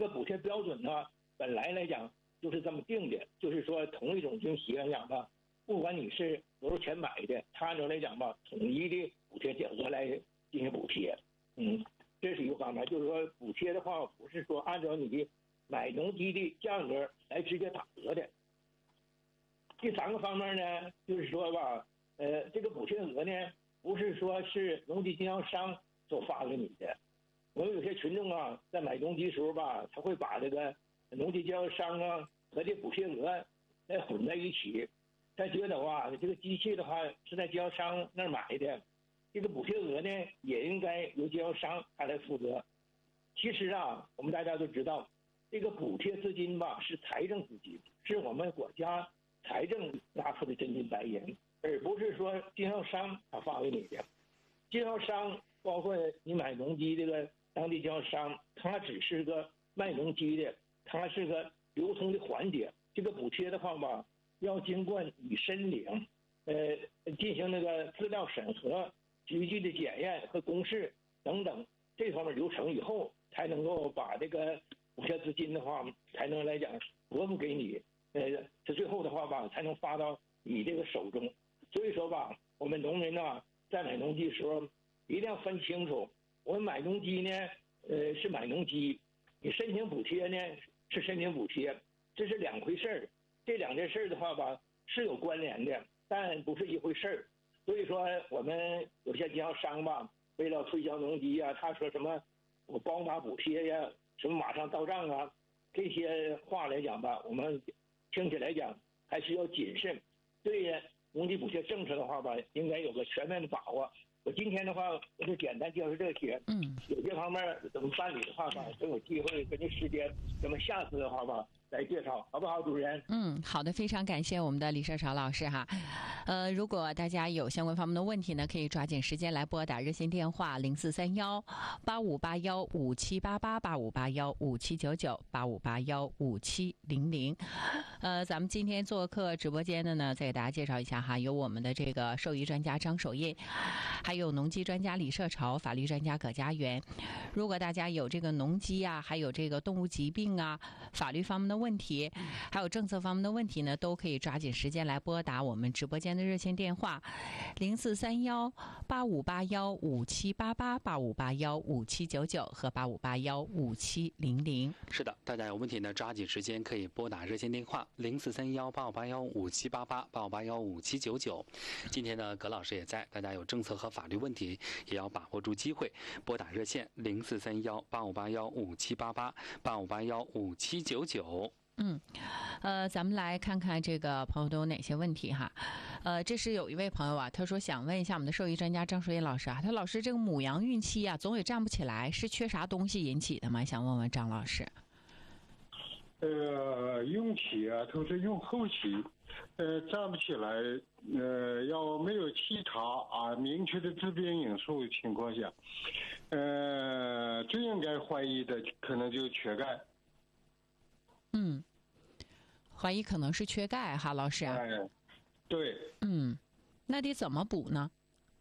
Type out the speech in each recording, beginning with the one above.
个补贴标准呢，本来来讲就是这么定的，就是说同一种军旗来讲吧，不管你是多少钱买的，它按照来讲吧，统一的补贴价格来进行补贴。这是一个方面，就是说补贴的话，不是说按照你的买农机的价格来直接打折的。第三个方面呢，就是说吧，这个补贴额呢，不是说是农机经销商所发给你的。我们有些群众啊，在买农机的时候吧，他会把这个农机经销商啊和这补贴额混在一起，他觉得话这个机器的话是在经销商那儿买的，这个补贴额呢也应该由经销商他来负责。其实啊，我们大家都知道，这个补贴资金吧是财政资金，是我们国家财政拿出的真金白银，而不是说经销商他发给你的。经销商包括你买农机这个当地经销商，他只是个卖农机的，他是个流通的环节。这个补贴的话吧，要经过你申领，进行那个资料审核、机具的检验和公示等等这方面流程以后，才能够把这个补贴资金的话，才能来讲拨付给你。这最后的话吧，才能发到你这个手中。所以说吧，我们农民呢，在买农机的时候，一定要分清楚，我们买农机呢，是买农机，你申请补贴呢是申请补贴，这是两回事儿。这两件事的话吧，是有关联的，但不是一回事儿。所以说，我们有些经销商吧，为了推销农机啊，他说什么我包马补贴呀，什么马上到账啊，这些话来讲吧，我们听起来讲还是要谨慎。对农机补贴政策的话吧，应该有个全面的把握。我今天的话，我就简单介绍这些。有些方面怎么办理的话吧，等有机会根据时间，咱们下次的话吧来介绍，好不好，主任？ 好的，非常感谢我们的李社潮老师哈。如果大家有相关方面的问题呢，可以抓紧时间来拨打热线电话0431-8581-5788，8581-5799，8581-5700。咱们今天做客直播间的呢，再给大家介绍一下哈，有我们的这个兽医专家张守印，还有农机专家李社潮，法律专家葛家园。如果大家有这个农机啊，还有这个动物疾病啊，法律方面的问题，还有政策方面的问题呢，都可以抓紧时间来拨打我们直播间的热线电话0431-8581-5788，8581-5799和8581-5700。 是的，大家有问题呢，抓紧时间可以拨打热线电话0431-8581-5788，8581-5799。今天呢，葛老师也在，大家有政策和法律问题，也要把握住机会，拨打热线0431-8581-5788，8581-5799。 咱们来看看这个朋友都有哪些问题哈。这是有一位朋友啊，他说想问一下我们的兽医专家张守印老师啊，他老师这个母羊孕期啊，总也站不起来，是缺啥东西引起的吗？想问问张老师。 孕期啊，都是孕后期，站不起来，要没有其他明确的致病因素情况下，最应该怀疑的可能就缺钙。 怀疑可能是缺钙哈，老师。 对。 那得怎么补呢？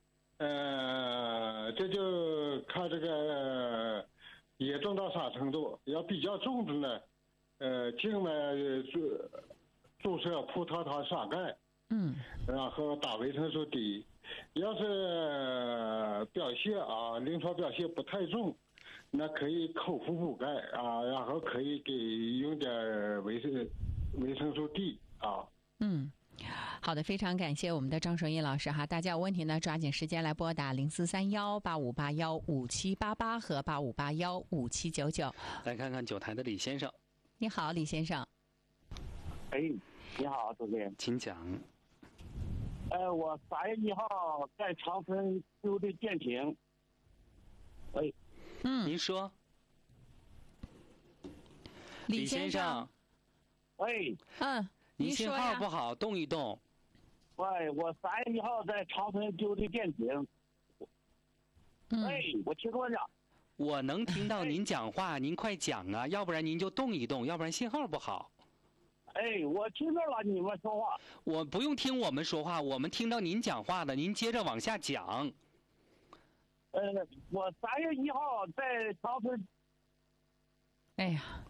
这就看这个严重到啥程度。要比较重的呢，静脉注射葡萄糖杀钙，然后打维生素 D。要是表现临床表现不太重，那可以口服补钙然后可以给用点维生素 D 好的，非常感谢我们的张守印老师哈。大家有问题呢，抓紧时间来拨打0431-8581-5788和8581-5799。 来看看九台的李先生。 你好，李先生。 你好，主持人， 请讲。 我3月1号在长春修的电瓶。 您说。李先生。您信号不好，动一动。 我3月1号在长春修的电瓶。我听我讲。 我能听到您讲话，您快讲啊，要不然您就动一动，要不然信号不好。 我听到了你们说话。 我不用听我们说话，我们听到您讲话的，您接着往下讲。 我3月1号在长春。